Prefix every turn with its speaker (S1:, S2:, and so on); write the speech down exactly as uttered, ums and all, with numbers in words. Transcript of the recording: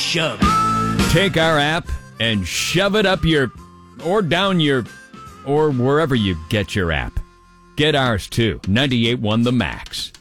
S1: shove.
S2: Take our app and shove it up your, or down your, or wherever you get your app. Get ours too. ninety-eight point one The Max.